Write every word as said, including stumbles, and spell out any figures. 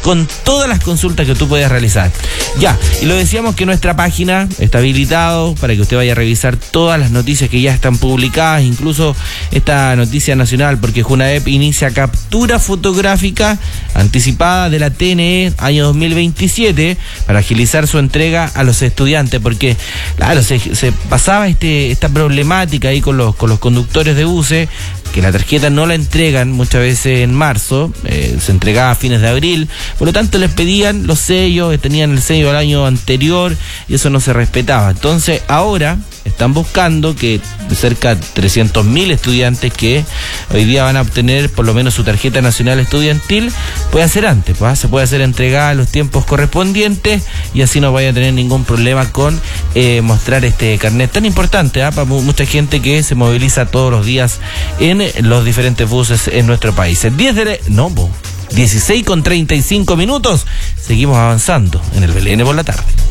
con todas las consultas que tú puedas realizar. Ya, y lo decíamos que nuestra página está habilitado para que usted vaya a revisar todas las noticias que ya están publicadas, incluso esta noticia nacional, porque Junaep inicia captura fotográfica anticipada de la T N E año dos mil veintisiete para agilizar su entrega a los estudiantes, porque claro, se, se pasaba este esta problemática ahí con los, con los conductores de buses, que la tarjeta no la entregan muchas veces en marzo, eh, se entregaba a fines de abril, por lo tanto les pedían los sellos, tenían el sello del año anterior y eso no se respetaba. Entonces ahora están buscando que cerca de trescientos mil estudiantes que hoy día van a obtener por lo menos su tarjeta nacional estudiantil, puede hacer antes, pues, se puede hacer entregada a los tiempos correspondientes y así no vaya a tener ningún problema con eh, mostrar este carnet tan importante ¿eh? para mucha gente que se moviliza todos los días en los diferentes buses en nuestro país. El diez de... No, bo, dieciséis con treinta y cinco minutos. Seguimos avanzando en el B L N por la tarde.